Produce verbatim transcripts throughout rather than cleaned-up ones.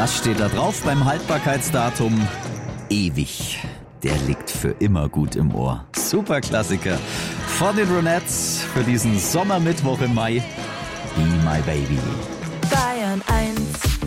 Was steht da drauf beim Haltbarkeitsdatum? Ewig. Der liegt für immer gut im Ohr. Super Klassiker von den Ronettes für diesen Sommermittwoch im Mai. Be My Baby. Bayern eins.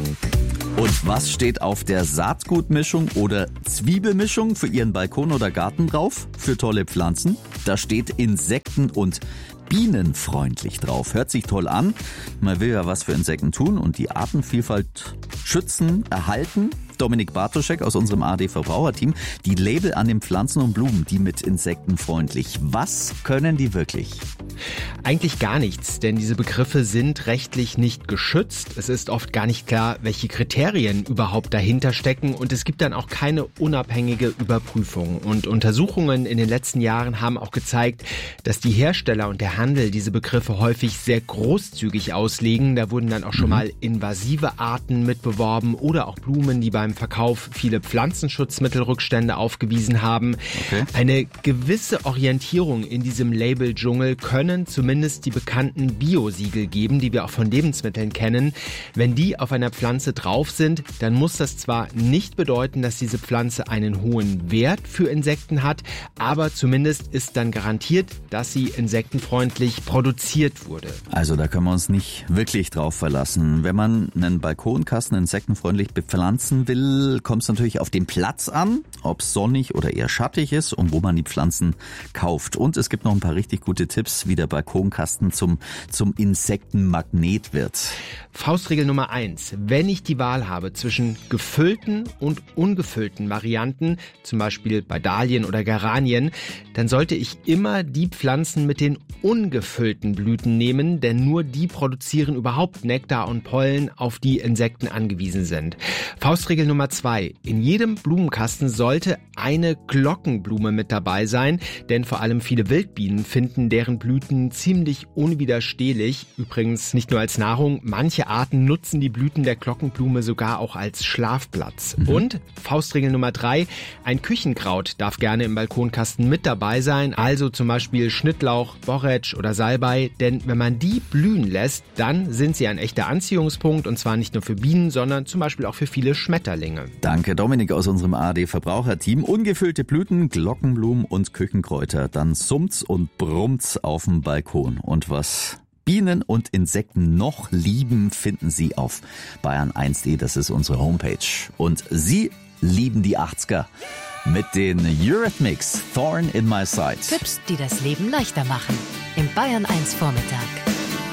Und was steht auf der Saatgutmischung oder Zwiebelmischung für Ihren Balkon oder Garten drauf? Für tolle Pflanzen? Da steht Insekten- und bienenfreundlich drauf. Hört sich toll an. Man will ja was für Insekten tun und die Artenvielfalt schützen, erhalten. Dominik Bartoschek aus unserem A D Verbraucherteam. Die Label an den Pflanzen und Blumen, die mit insektenfreundlich. Was können die wirklich? Eigentlich gar nichts, denn diese Begriffe sind rechtlich nicht geschützt. Es ist oft gar nicht klar, welche Kriterien überhaupt dahinter stecken und es gibt dann auch keine unabhängige Überprüfung. Und Untersuchungen in den letzten Jahren haben auch gezeigt, dass die Hersteller und der Handel diese Begriffe häufig sehr großzügig auslegen. Da wurden dann auch schon mal invasive Arten mitbeworben oder auch Blumen, die beim Verkauf viele Pflanzenschutzmittelrückstände aufgewiesen haben. Okay. Eine gewisse Orientierung in diesem Label-Dschungel können zumindest die bekannten Bio-Siegel geben, die wir auch von Lebensmitteln kennen. Wenn die auf einer Pflanze drauf sind, dann muss das zwar nicht bedeuten, dass diese Pflanze einen hohen Wert für Insekten hat, aber zumindest ist dann garantiert, dass sie insektenfreundlich produziert wurde. Also da können wir uns nicht wirklich drauf verlassen. Wenn man einen Balkonkasten insektenfreundlich bepflanzen will, kommt es natürlich auf den Platz an, ob es sonnig oder eher schattig ist und wo man die Pflanzen kauft. Und es gibt noch ein paar richtig gute Tipps, wie der Balkonkasten zum, zum Insektenmagnet wird. Faustregel Nummer eins. Wenn ich die Wahl habe zwischen gefüllten und ungefüllten Varianten, zum Beispiel bei Dahlien oder Geranien, dann sollte ich immer die Pflanzen mit den ungefüllten Blüten nehmen, denn nur die produzieren überhaupt Nektar und Pollen, auf die Insekten angewiesen sind. Faustregel Nummer zwei. In jedem Blumenkasten sollte eine Glockenblume mit dabei sein, denn vor allem viele Wildbienen finden deren Blüten ziemlich unwiderstehlich. Übrigens nicht nur als Nahrung, manche Arten nutzen die Blüten der Glockenblume sogar auch als Schlafplatz. Mhm. Und Faustregel Nummer drei, ein Küchenkraut darf gerne im Balkonkasten mit dabei sein, also zum Beispiel Schnittlauch, Borretsch oder Salbei, denn wenn man die blühen lässt, dann sind sie ein echter Anziehungspunkt und zwar nicht nur für Bienen, sondern zum Beispiel auch für viele Schmetterlinge. Danke Dominik aus unserem A D Verbraucherteam. Ungefüllte Blüten, Glockenblumen und Küchenkräuter, dann summt's und brummt's auf dem Balkon. Und was Bienen und Insekten noch lieben, finden Sie auf bayern eins punkt de, das ist unsere Homepage. Und Sie lieben die achtziger mit den Eurythmics, Thorn in My Side. Tipps, die das Leben leichter machen. Im Bayern eins Vormittag.